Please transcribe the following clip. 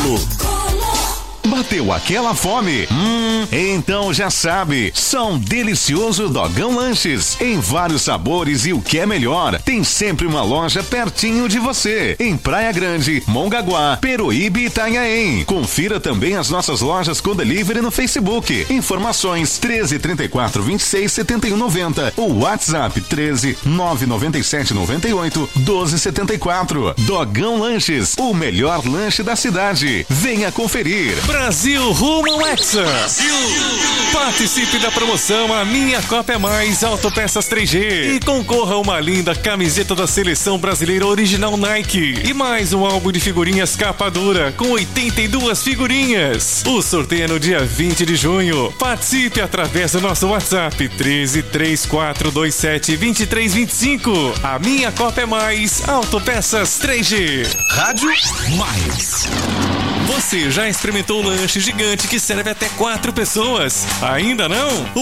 Bateu aquela fome? Então já sabe, são delicioso Dogão Lanches, em vários sabores e o que é melhor, tem sempre uma loja pertinho de você, em Praia Grande, Mongaguá, Peruíbe e Itanhaém. Confira também as nossas lojas com delivery no Facebook. Informações 13 34 26 71 90 ou WhatsApp 13 997 98 12 74. Dogão Lanches, o melhor lanche da cidade. Venha conferir. Brasil rumo ao Hexa. Participe da promoção A Minha Copa é Mais Autopeças 3G e concorra a uma linda camiseta da Seleção Brasileira original Nike e mais um álbum de figurinhas capa dura com 82 figurinhas. O sorteio é no dia 20 de junho. Participe através do nosso WhatsApp 13 3427 2325. A Minha Copa é Mais Autopeças 3G. Rádio Mais. Você já experimentou o lanche gigante que serve até 4 pessoas? Ainda não?